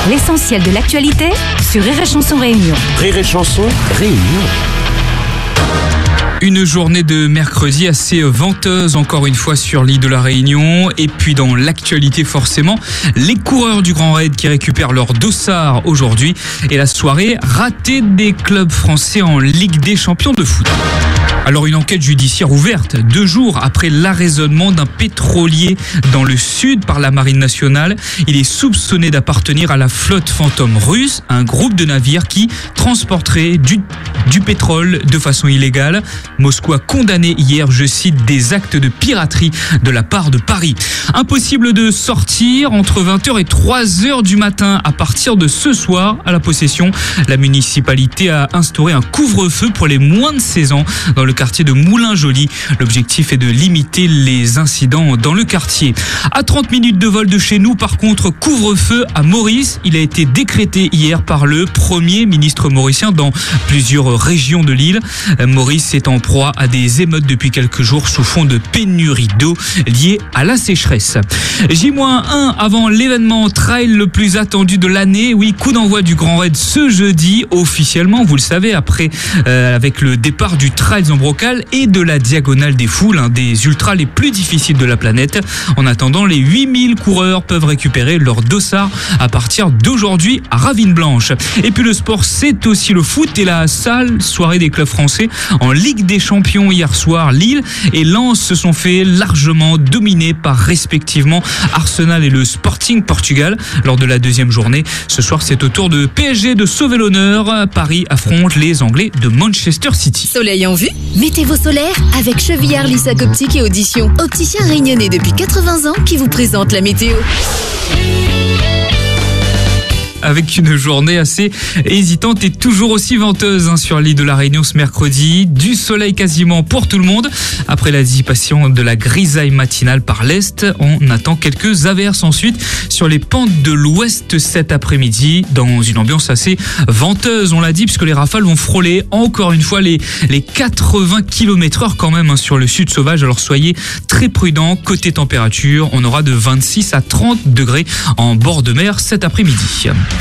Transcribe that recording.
L'essentiel de l'actualité sur Rire et Chanson Réunion. Rire et Chanson Réunion. Une journée de mercredi assez venteuse encore une fois sur l'île de la Réunion. Et puis dans l'actualité forcément, les coureurs du Grand Raid qui récupèrent leur dossard aujourd'hui. Et la soirée ratée des clubs français en Ligue des Champions de foot. Alors une enquête judiciaire ouverte 2 jours après l'arraisonnement d'un pétrolier dans le sud par la Marine nationale. Il est soupçonné d'appartenir à la flotte fantôme russe, un groupe de navires qui transporterait du pétrole de façon illégale. Moscou a condamné hier, je cite, des actes de piraterie de la part de Paris. Impossible de sortir entre 20h et 3h du matin à partir de ce soir à la possession. La municipalité a instauré un couvre-feu pour les moins de 16 ans dans le quartier de Moulins-Joly. L'objectif est de limiter les incidents dans le quartier. À 30 minutes de vol de chez nous, par contre, couvre-feu à Maurice. Il a été décrété hier par le Premier ministre mauricien dans plusieurs régions de l'île. Maurice est en proie à des émeutes depuis quelques jours sous fond de pénurie d'eau liée à la sécheresse. J-1 avant l'événement trail le plus attendu de l'année. Oui, coup d'envoi du Grand Raid ce jeudi, officiellement, vous le savez, après avec le départ du Trails en Brocal et de la Diagonale des Foules, un des ultras les plus difficiles de la planète. En attendant, les 8000 coureurs peuvent récupérer leur dossard à partir d'aujourd'hui à Ravine Blanche. Et puis le sport, c'est aussi le foot et la sale soirée des clubs français en Ligue des Champions hier soir. Lille et Lens se sont fait largement dominer par respectivement Arsenal et le Sporting Portugal lors de la deuxième journée. Ce soir, c'est au tour de PSG de sauver l'honneur. Paris affronte les Anglais de Manchester City. Soleil en vue? Météo solaire avec Chevillard, Lissac Optique et Audition. Opticien réunionnais depuis 80 ans qui vous présente la météo. Avec une journée assez hésitante et toujours aussi venteuse sur l'île de la Réunion ce mercredi. Du soleil quasiment pour tout le monde. Après la dissipation de la grisaille matinale par l'est, on attend quelques averses ensuite sur les pentes de l'ouest cet après-midi dans une ambiance assez venteuse, on l'a dit, puisque les rafales vont frôler encore une fois les 80 km/h quand même sur le sud sauvage. Alors soyez très prudents. Côté température, on aura de 26 à 30 degrés en bord de mer cet après-midi.